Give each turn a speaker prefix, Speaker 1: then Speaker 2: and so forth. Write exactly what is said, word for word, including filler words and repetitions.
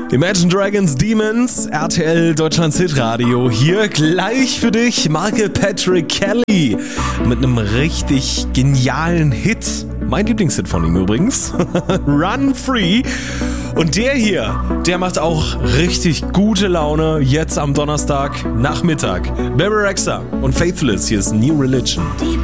Speaker 1: Imagine Dragons Demons, R T L Deutschlands Hitradio. Hier gleich für dich Michael Patrick Kelly mit einem richtig genialen Hit. Mein Lieblingshit von ihm übrigens. Run Free. Und der hier, der macht auch richtig gute Laune jetzt am Donnerstag Nachmittag. Bebe Rexha und Faithless, hier ist New Religion.